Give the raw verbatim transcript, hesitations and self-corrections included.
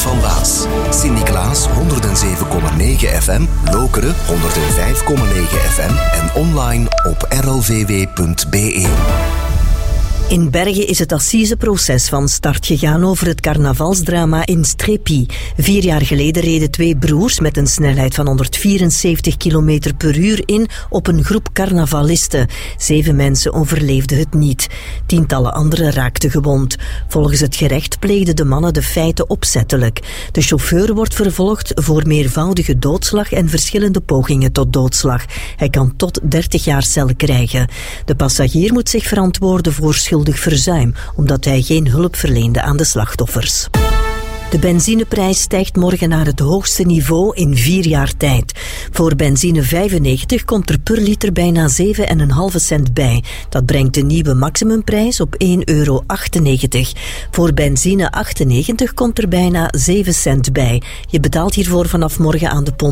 Sint van Waas. Sint-Niklaas honderd zeven komma negen F M, Lokeren honderd vijf komma negen F M en online op r l v w punt b e. In Bergen is het assiseproces van start gegaan over het carnavalsdrama in Strepi. Vier jaar geleden reden twee broers met een snelheid van honderdvierenzeventig kilometer per uur in op een groep carnavalisten. Zeven mensen overleefden het niet. Tientallen anderen raakten gewond. Volgens het gerecht pleegden de mannen de feiten opzettelijk. De chauffeur wordt vervolgd voor meervoudige doodslag en verschillende pogingen tot doodslag. Hij kan tot dertig jaar cel krijgen. De passagier moet zich verantwoorden voor schuld verzuim, omdat hij geen hulp verleende aan de slachtoffers. De benzineprijs stijgt morgen naar het hoogste niveau in vier jaar tijd. Voor benzine vijfennegentig komt er per liter bijna zeven komma vijf cent bij. Dat brengt de nieuwe maximumprijs op één euro achtennegentig. Voor benzine achtennegentig komt er bijna zeven cent bij. Je betaalt hiervoor vanaf morgen aan de pomp